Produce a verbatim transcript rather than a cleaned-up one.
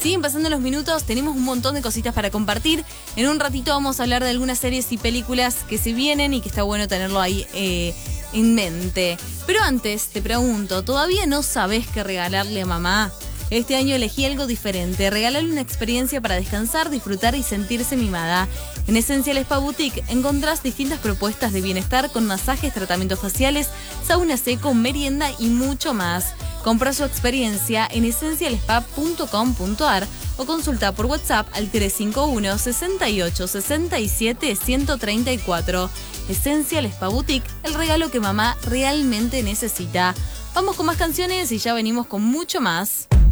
Siguen pasando los minutos, tenemos un montón de cositas para compartir. En un ratito vamos a hablar de algunas series y películas que se vienen y que está bueno tenerlo ahí eh, en mente. Pero antes te pregunto, ¿todavía no sabes qué regalarle a mamá? Este año elegí algo diferente, regalarle una experiencia para descansar, disfrutar y sentirse mimada. En Essential Spa Boutique encontrás distintas propuestas de bienestar con masajes, tratamientos faciales, sauna seco, merienda y mucho más. Compra su experiencia en esencial spa punto com punto a r o consulta por WhatsApp al tres cinco uno, seis ocho, seis siete, uno tres cuatro. Essential Spa Boutique, el regalo que mamá realmente necesita. Vamos con más canciones y ya venimos con mucho más.